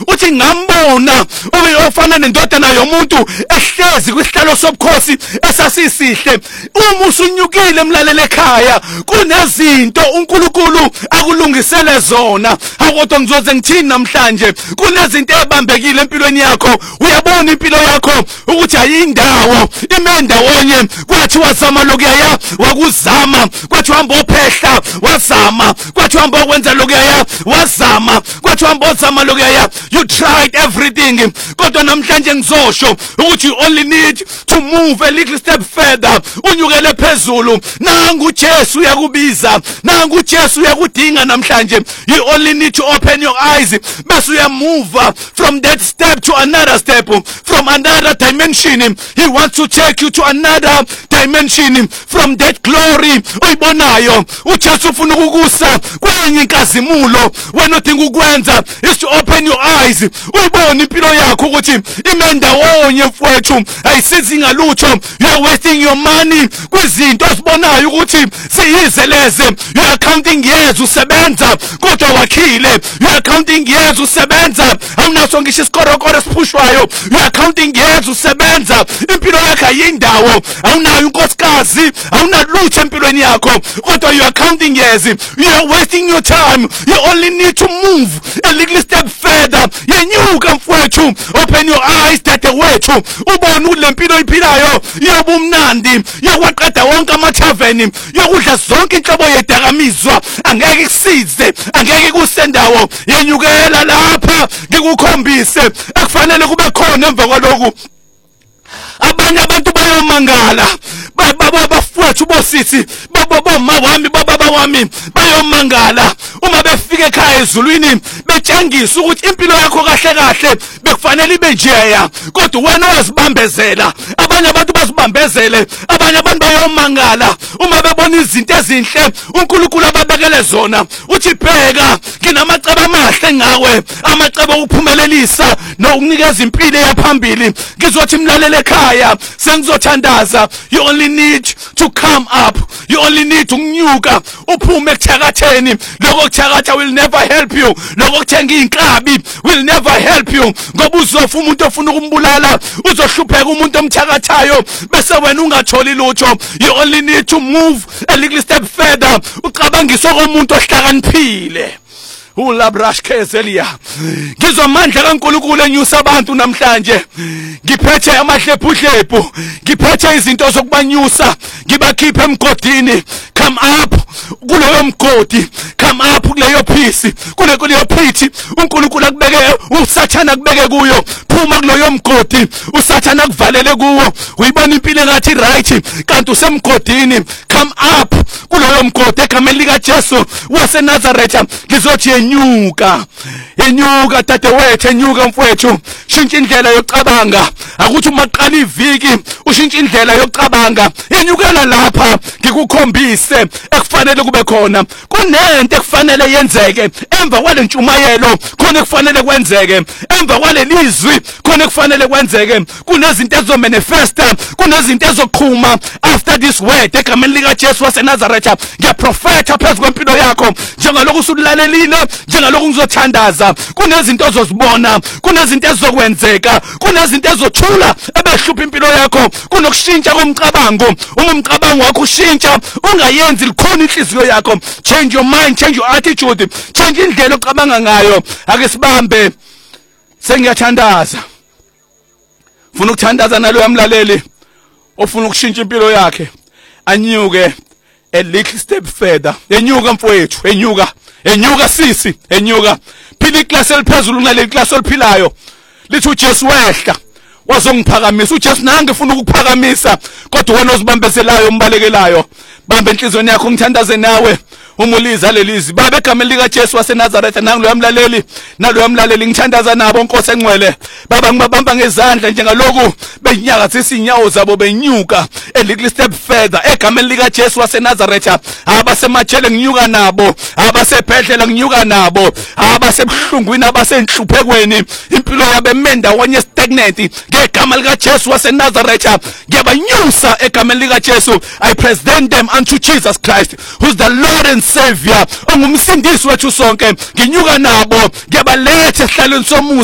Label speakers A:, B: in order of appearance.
A: uthi ngambona ofana nendodana yomuntu ehlezi kwisihlalo sobukhosi esasisihle. Uma usunyukile emlalele ekhaya kunezinto uNkulunkulu akulungisele zona. Akodwa ngizoze ngithini namhlanje, kunezinto ebambekile empilweni yakho. Uyabona impilo yakho ukuthi ayindawo ime ndawonye. Kwathi wazama lokuyaya wakuzama, kwathi uhamba ophehla wazama, kwathi uhamba okwenza lokuyaya wazama, kwathi uhamba ozama lokuyaya. You tried everything. Kodwa namhlanje ngizosho ukuthi you only need to move a little step further. Unyukele phezulu. Nangu uJesu uyakubiza, nangu uJesu uyakudinga namhlanje. You only need to open your eyes bese uyamove from that step to another step, from another dimension. He wants to take you to another dimension, from that glory oyibonayo. uJesu ufuna ukukusa kwenye inkazimulo. Wena udinga ukwenza is to open your eyes, uyibone impilo yakho ukuthi ime ndawonye mfowethu, ayisizi ngalutho. You are wasting your money kwizinto osibonayo ukuthi siyizeleze. You are counting years usebenza kodwa wakhile. You are counting years usebenza awunaso ngisho isikorokoro esiphushwayo. You are counting years usebenza impilo yakho ayindawo, awunayo unkosikazi, awunalutho empilweni yakho kodwa you are counting years. You are wasting your time. You only need to move a little step further. Yenyuka mfowethu, open your eyes dadewethu, ubone ukuthi lempilo iphilayo yobumnandi, yokwaqeda wonke amathaveni, yokudla zonke inhlobo yedakamizwa. Angeke kusize, angeke kusendawo. Yenyukela lapha ngikukhombise akufanele kube khona emva kwalokhu. Abanye abantu bayomangala, bafowethu bosisi, baba wami bayomangala uma befika ekhaya ezulwini betshengisa ukuthi impilo yakho kahle kahle bekufanele ibe njeya, kodwa wena wazibambezela. Abanye abantu bazibambezele, abanye abantu bayomangala uma bebona izinto ezinhle uNkulunkulu ababekele zona. Uthi bheka nginamacebo amahle ngawe, amacebo okuphumelelisa nokunikeza impilo yaphambili. Ngizothi mlalele ekhaya sengizothandaza. You only need to come up. You only need to nyuka uphume ekuthakatheni. Lokho kuthakatha will never help you. Lokho kuthenga inkabi will never help you. Ngoba uzofa umuntu ofuna ukumbulala, uzohlupheka umuntu omthakathayo bese wena ungatholi lutho. You only need to move a little step further. Ucabangise komuntu ohlakaniphile. Ulabrashkezelia. Ngizomandla kaNkulunkulu enyusa abantu namhlanje. Ngiphethe amahlephuhlephu, ngiphethe izinto zokubanyusa, ngibakhiphe emgodini. Come up kuleyo mgodi, come up kuleyo phisi, kuleyo phithi uNkulunkulu akubeke, uSathana akubeke kuyo. Phuma kuleyo mgodi, uSathana akuvalele kuwo. Uyibona impilo engathi right kanti usemgodini. Come up kuleyo mgodi egameni likaJesu waseNazaretha. Ngizothi yenyuka, yenyuka dadewethu, yenyuka mfowethu. Shintsha indlela yokucabanga. Akuthi uma qala iviki ushintsha indlela yokucabanga. Yenyukela lapha ngikukhombise ekufanele kube khona. Kunento ekufanele yenzeke emva kwale ntshumayelo, khona ekufanele kwenzeke emva kwale lizwi, khona ekufanele kwenzeke. Kunezinto ezomanifesta, kunezinto ezoqhuma after this word egameni likaJesu waseNazaretha. Ngiyaprofetha phezu kwempilo yakho njengalokhu usulalelile, njengalokhu ngizothandaza. Kunezinto ozozibona, kunezinto ezokwenzeka, kunezinto ezothula ebehlupha impilo yakho. Kunokushintsha komcabango. Uma umcabango wakho ushintsha, ungayenzi likhona inhliziyo yakho. Change your mind, change your attitude, change indlela ocabanga ngayo. Ake sibambe, sengiyathandaza. Ufuna ukuthandaza nalo yamlaleli ofuna ukushintsha impilo yakhe, anyuke a little step further. Enyuka mfowethu, enyuka, enyuka sisi, enyuka. Phila iclass eliphezulu kunale class oliphilayo. Lithi uJesu wehla wazongiphakamisa. uJesu nange ufuna ukuphakamisa, kodwa wena ozibambezelayo umbalekelayo. Bamba enhlizweni yakho ngithandaze nawe. Umuliza lelizwi baba egameni likaJesu waseNazaretha. Nangu yamlaleli, nalo yamlaleli ngithandaza nabo Nkosi engcwele. Baba ngibabamba ngezandla njengalokhu benyakazisa inyawo zabo benyuka a little step further egameni likaJesu waseNazaretha. Abasemajele nginyuka nabo, abasebhedlela nginyuka nabo, abasebuhlungwini, abasenhluphekweni, impilo yabo emenda wonye stagnant ngegama likaJesu waseNazaretha. Ngiyabanyusa egameni likaJesu. I present them unto Jesus Christ, who's the Lord and Savior, ongumsindisi wethu sonke. Nginyuka nabo, ngiyabaletha esihlalweni somusa